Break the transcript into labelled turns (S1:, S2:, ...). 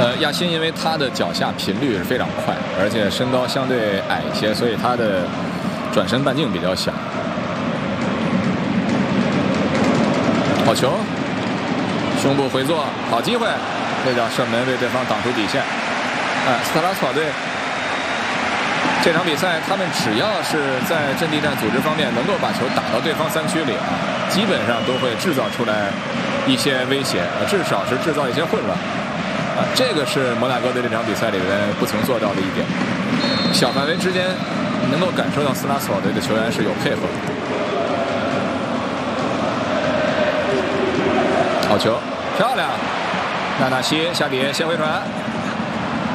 S1: 亚辛因为他的脚下频率是非常快，而且身高相对矮一些，所以他的转身半径比较小。好球，胸部回做，好机会，这叫射门，为对方挡出底线。斯特拉斯堡队这场比赛，他们只要是在阵地战组织方面能够把球打到对方3区里啊，基本上都会制造出来一些威胁，至少是制造一些混乱。这个是摩纳哥队这场比赛里面不曾做到的一点。小范围之间能够感受到斯拉斯堡队的球员是有配合。好球，漂亮！纳纳西下底先回传。